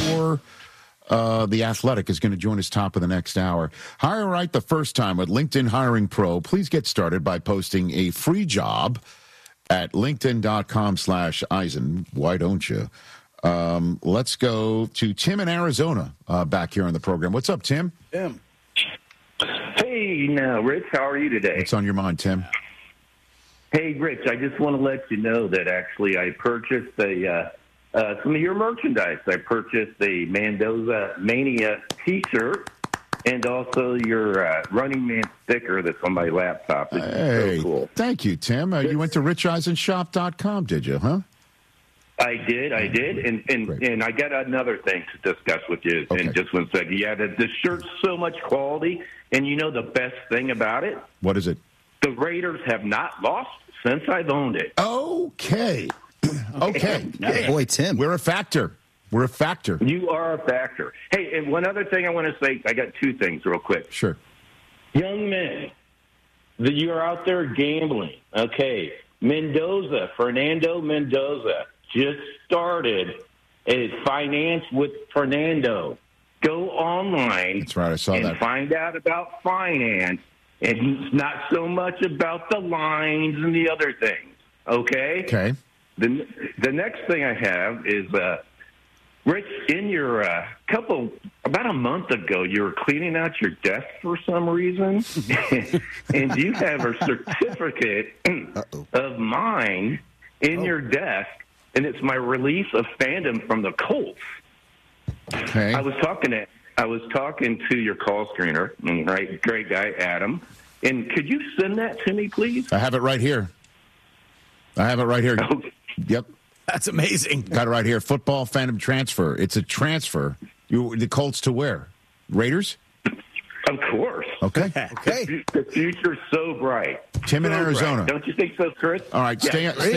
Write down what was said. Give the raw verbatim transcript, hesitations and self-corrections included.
for uh, The Athletic is going to join us top of the next hour. Hire right the first time with LinkedIn Hiring Pro. Please get started by posting a free job at linkedin.com slash Eisen. Why don't you? Um, let's go to Tim in Arizona uh, back here on the program. What's up, Tim? Tim. Hey, now, Rich, how are you today? What's on your mind, Tim? Hey, Rich, I just want to let you know that actually I purchased a uh, uh, some of your merchandise. I purchased a Mendoza Mania T-shirt and also your uh, Running Man sticker that's on my laptop. It's Hey, so cool. Thank you, Tim. Uh, you went to rich eisen shop dot com, did you, huh? I did, I did, and and, and I got another thing to discuss with you Okay. in just one second. Yeah, the, the shirt's so much quality, and you know the best thing about it? What is it? The Raiders have not lost since I've owned it. Okay. Okay. Oh, boy, Tim. We're a factor. We're a factor. You are a factor. Hey, and one other thing I want to say, I got two things real quick. Sure. Young men, that you're out there gambling, okay, Mendoza, Fernando Mendoza, just started a finance with Fernando. Go online That's right. I saw and that. find out about finance, and it's not so much about the lines and the other things, okay? Okay. The, the next thing I have is, uh, Rich, in your uh, couple, about a month ago, you were cleaning out your desk for some reason, and you have a certificate Uh-oh. of mine in Oh. your desk, and it's my release of fandom from the Colts. Okay. I was talking to I was talking to your call screener, right? Great guy, Adam. And could you send that to me, please? I have it right here. I have it right here. Okay. Yep. That's amazing. Got it right here. Football Phantom transfer. It's a transfer. You the Colts to where? Raiders? Of course. Okay. Okay. The future's so bright. Tim in So Arizona. bright. Don't you think so, Chris? All right. Yeah. Stay, Great. stay